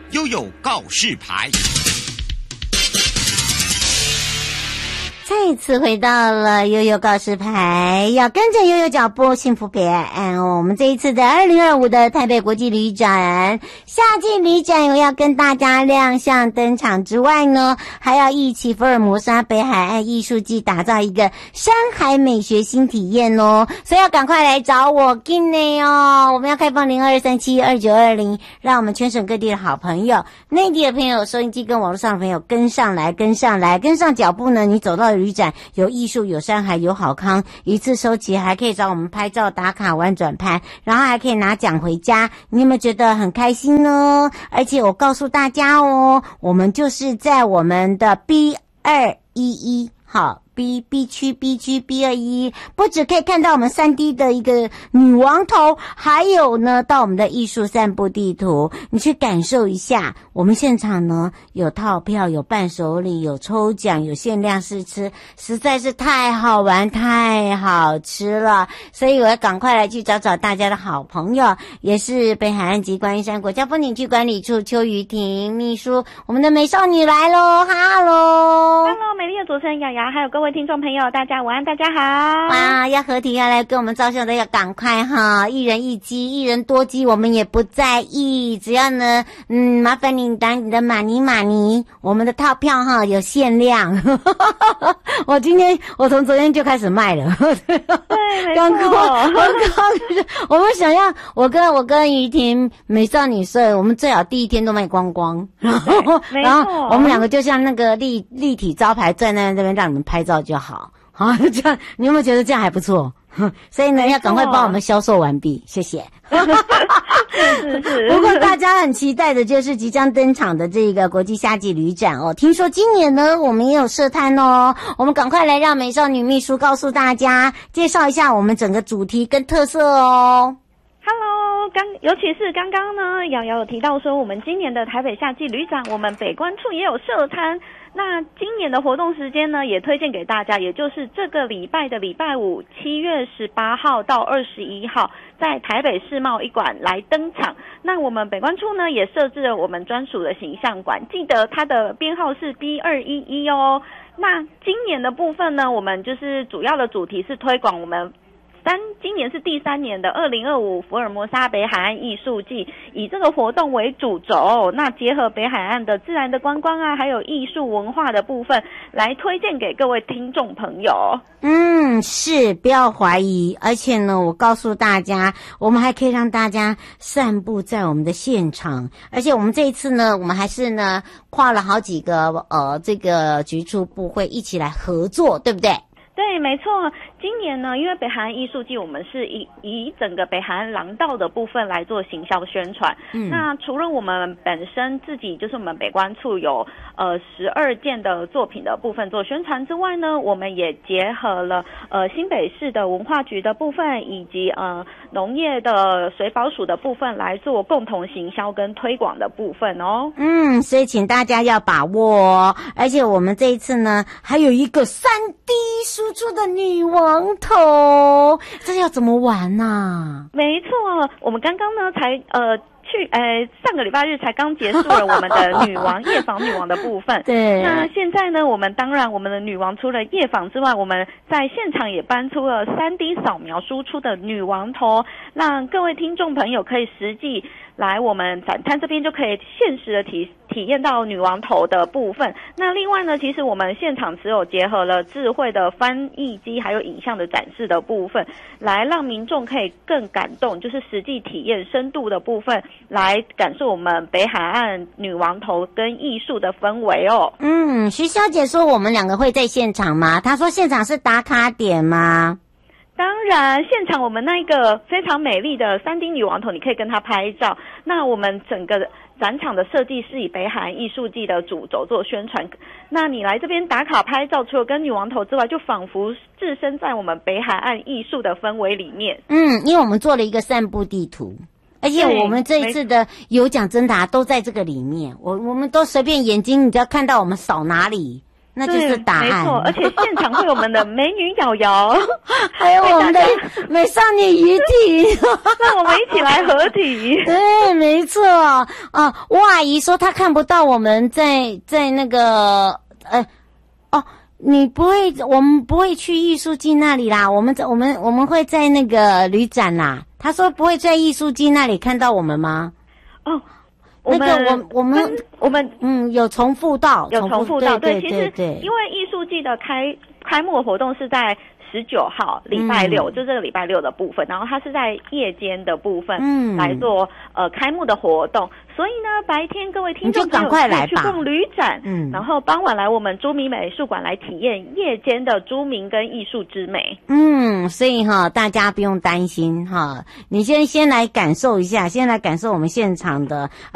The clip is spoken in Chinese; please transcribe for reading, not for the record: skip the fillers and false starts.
悠悠告示牌。 再次回到了悠悠告示牌，要跟着悠悠脚步，幸福别岸哦。我们这一次的2025的台北国际旅展夏季旅展，有要跟大家亮相登场之外呢，还要一起福尔摩沙北海岸艺术季打造一个山海美学新体验哦。所以要赶快来找我进内哦。我们要开放02372920，让我们全省各地的好朋友、内地的朋友、收音机跟网络上的朋友跟上脚步呢。你走到旅展，有艺术，有山海，有好康，一次收齐，还可以找我们拍照打卡玩转盘，然后还可以拿奖回家。你有没有觉得很开心呢？而且我告诉大家哦，我们就是在我们的 B211 好B 区 B211，不只可以看到我们 3D 的一个女王头，还有呢到我们的艺术散步地图，你去感受一下。我们现场呢有套票，有伴手礼，有抽奖，有限量试吃，实在是太好玩太好吃了。所以我要赶快来去找找大家的好朋友，也是北海岸及观音山国家风景区管理处邱雨婷秘书，我们的美少女来咯，哈喽， 美丽的主持人雅雅，还有各位听众朋友，大家午安，大家好。 哇，要合体要来跟我们照相的要赶快哈，一人一机，一人多机我们也不在意，只要呢麻烦你打你的马尼，我们的套票哈有限量。我从昨天就开始卖了。 对，没错。 我们想要我跟于婷美少女社，我们最好第一天都卖光光。然后我们两个就像那个立体招牌站在那边让你们拍照就好。好，这样你有没有觉得这样还不错？所以呢，要赶快帮我们销售完毕，谢谢。 是。 不过大家很期待的就是即将登场的这个国际夏季旅展哦。听说今年呢，我们也有设摊哦。我们赶快来让美少女秘书告诉大家，介绍一下我们整个主题跟特色哦。 Hello，尤其是刚刚呢，瑶瑶有提到说，我们今年的台北夏季旅展，我们北关处也有设摊。那今年的活动时间呢，也推荐给大家，也就是这个礼拜的礼拜五，7月18号到21号，在台北世贸一馆来登场。那我们北关处呢，也设置了我们专属的形象馆，记得它的编号是 B211 哦。那今年的部分呢，我们就是主要的主题是推广我们今年是第3年的2025福尔摩沙北海岸艺术季，以这个活动为主轴，那结合北海岸的自然的观光啊，还有艺术文化的部分，来推荐给各位听众朋友。 是，不要怀疑。而且呢，我告诉大家，我们还可以让大家散步在我们的现场。而且我们这一次呢，我们还是呢跨了好几个这个局处部会一起来合作，对不对？ 对，没错。今年呢，因为北海岸艺术季，我们是以整个北海岸廊道的部分来做行销宣传。那除了我们本身自己就是我们北关处有12件的作品的部分做宣传之外呢，我们也结合了新北市的文化局的部分以及农业的水保署的部分来做共同行销跟推广的部分哦。 所以请大家要把握哦。而且我们这一次呢，还有一个3D 输出的女王头，这要怎么玩啊？ 没错，我们刚刚呢才上个礼拜日才刚结束了我们的夜访女王的部分。 对。 那现在呢，我们的女王除了夜访之外，我们在现场也搬出了 3D 扫描输出的女王头，让各位听众朋友可以实际来我们展摊这边就可以现实的体验到女王头的部分。那另外呢，其实我们现场只有结合了智慧的翻译机还有影像的展示的部分，来让民众可以更感动，就是实际体验深度的部分，来感受我们北海岸女王头跟艺术的氛围哦。 徐小姐说我们两个会在现场吗？她说现场是打卡点吗？ 当然，现场我们那个非常美丽的3D 女王头，你可以跟她拍照。那我们整个展场的设计是以北海岸艺术季的主轴做宣传。那你来这边打卡拍照，除了跟女王头之外，就仿佛置身在我们北海岸艺术的氛围里面。 因为我们做了一个散步地图。而且我们这一次的有奖征答都在这个里面，我们都随便眼睛，你只要看到我们扫哪里， 那就是答案。 没错，而且现场会有我们的美女瑶瑶， 还有我们的美少女于体， 让我们一起来合体。 对，没错啊。吴阿姨说她看不到我们在那个你不会，我们不会去艺术季那里啦，我们会在那个旅展啦。她说不会在艺术季那里看到我们吗？ 哦。 我们有重复到， 对，其实对， 因为艺术季的开幕活动是在19号礼拜六，就这个礼拜六的部分，然后它是在夜间的部分来做开幕的活动，所以呢白天各位听众朋友可以去逛旅展，然后傍晚来我们朱明美术馆来体验夜间的朱明跟艺术之美。 所以大家不用担心你先来感受一下，先来感受我们现场的